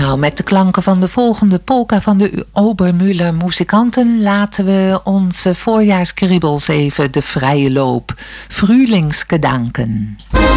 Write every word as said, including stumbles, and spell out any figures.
Nou, met de klanken van de volgende polka van de Obermüller muzikanten laten we onze voorjaarskriebels even de vrije loop. Frühlingsgedanken.